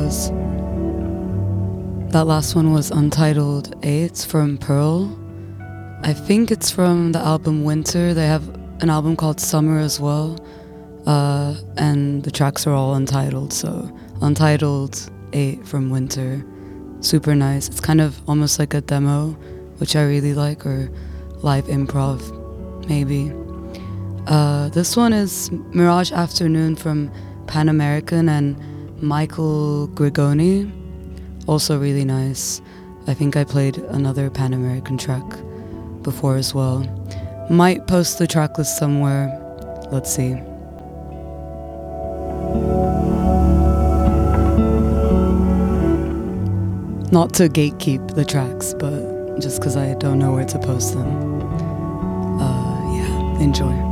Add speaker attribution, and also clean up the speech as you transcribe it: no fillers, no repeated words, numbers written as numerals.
Speaker 1: was. That last one was Untitled 8 from Pearl. I think it's from the album Winter. They have an album called Summer as well. And the tracks are all untitled, so Untitled 8 from Winter. Super nice. It's kind of almost like a demo, which I really like, or live improv, maybe. This one is Mirage Afternoon from Pan American and Michael Grigoni. Also really nice. I think I played another Pan American track before as well. Might post the track list somewhere. Let's see. Not to gatekeep the tracks, but just because I don't know where to post them. Yeah, enjoy.